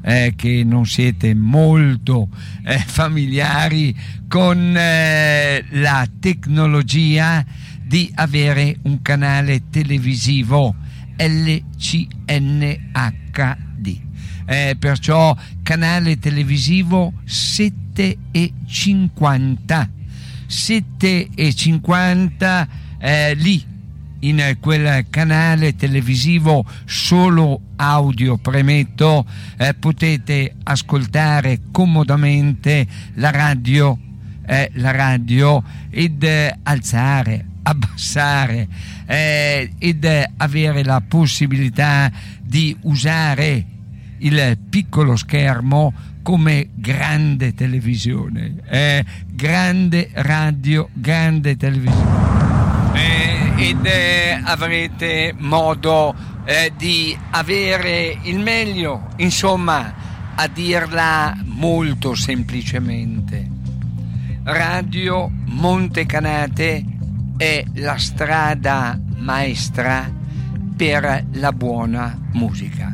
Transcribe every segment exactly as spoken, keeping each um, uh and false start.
eh, che non siete molto eh, familiari con eh, la tecnologia di avere un canale televisivo L C N H D, eh, perciò canale televisivo sette e cinquanta sette e cinquanta, eh, lì in quel canale televisivo solo audio, premetto, eh, potete ascoltare comodamente la radio eh, la radio ed eh, alzare, abbassare eh, ed eh, avere la possibilità di usare il piccolo schermo come grande televisione, eh, grande radio, grande televisione, eh, ed eh, avrete modo eh, di avere il meglio, insomma, a dirla molto semplicemente. Radio Montecanate è la strada maestra per la buona musica.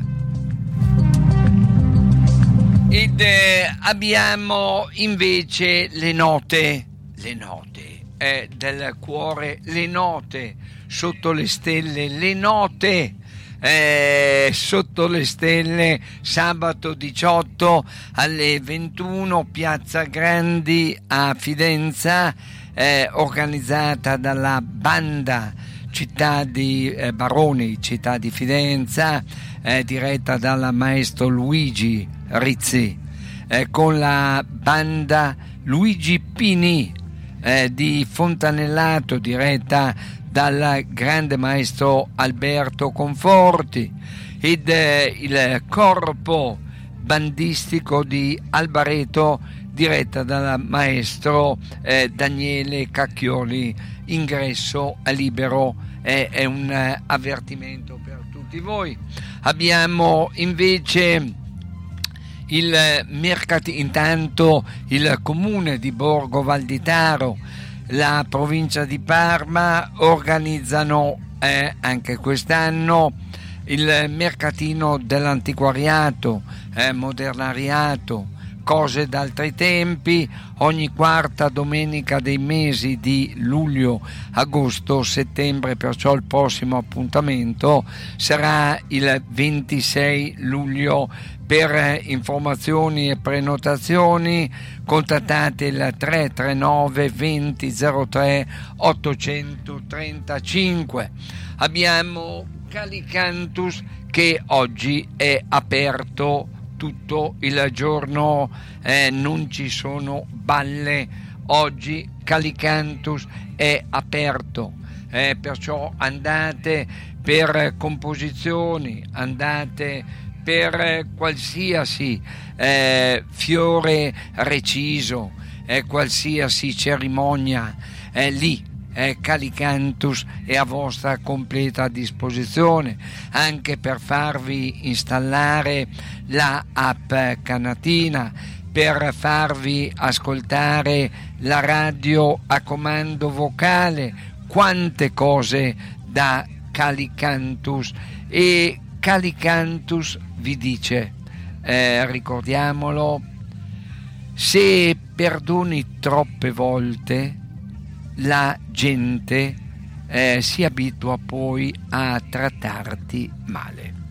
Ed eh, abbiamo invece le note, le note eh, del cuore, le note sotto le stelle, le note eh, sotto le stelle, sabato diciotto alle ventuno, Piazza Grandi a Fidenza, eh, organizzata dalla banda Città di eh, Baroni, Città di Fidenza, eh, diretta dal maestro Luigi Rizzi, eh, con la banda Luigi Pini eh, di Fontanellato, diretta dal grande maestro Alberto Conforti, ed eh, il corpo bandistico di Albareto, diretta dal maestro eh, Daniele Cacchioli. Ingresso a libero, eh, è un eh, avvertimento per tutti voi. Abbiamo invece il mercatino, intanto il comune di Borgo Valditaro, la provincia di Parma organizzano eh, anche quest'anno il mercatino dell'antiquariato, eh, modernariato, cose d'altri tempi, ogni quarta domenica dei mesi di luglio, agosto, settembre, perciò il prossimo appuntamento sarà il ventisei luglio. Per informazioni e prenotazioni contattate il tre tre nove venti zero tre ottocentotrentacinque. Abbiamo Calicantus che oggi è aperto tutto il giorno, eh, non ci sono balle, oggi Calicantus è aperto, eh, perciò andate per composizioni, andate per qualsiasi eh, fiore reciso, eh, qualsiasi cerimonia, eh, lì eh, Calicantus è a vostra completa disposizione, anche per farvi installare la app Canatina, per farvi ascoltare la radio a comando vocale, quante cose da Calicantus. E Calicantus vi dice, eh, ricordiamolo, se perdoni troppe volte la gente eh, si abitua poi a trattarti male.